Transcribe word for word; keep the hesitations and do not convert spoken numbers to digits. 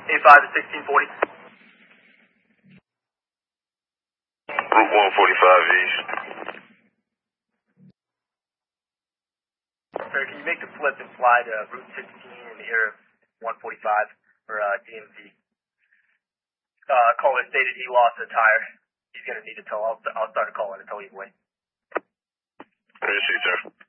eight five to sixteen forty. Route one forty-five East. Sir, can you make the flip and fly to Route sixteen in the area of one forty-five for uh, D M V? Uh, caller stated he lost a tire. He's going to need a tow. I'll, I'll start a call in a tow either way. Receive, sir.